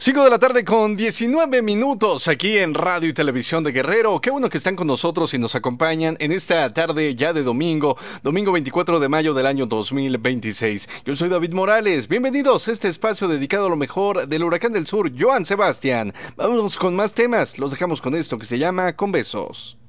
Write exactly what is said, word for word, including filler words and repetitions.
cinco de la tarde con diecinueve minutos aquí en Radio y Televisión de Guerrero. Qué bueno que están con nosotros y nos acompañan en esta tarde ya de domingo, domingo veinticuatro de mayo del año dos mil veintiséis. Yo soy David Morales. Bienvenidos a este espacio dedicado a lo mejor del Huracán del Sur, Joan Sebastián. Vámonos con más temas. Los dejamos con esto que se llama Con Besos.